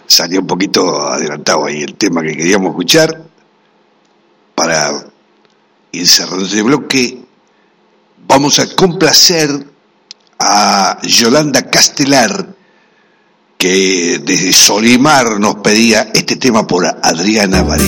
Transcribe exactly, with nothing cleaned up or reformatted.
salió un poquito adelantado ahí el tema que queríamos escuchar. Para ir cerrando este bloque, vamos a complacer a Yolanda Castelar, que desde Solimar nos pedía este tema por Adriana Varela.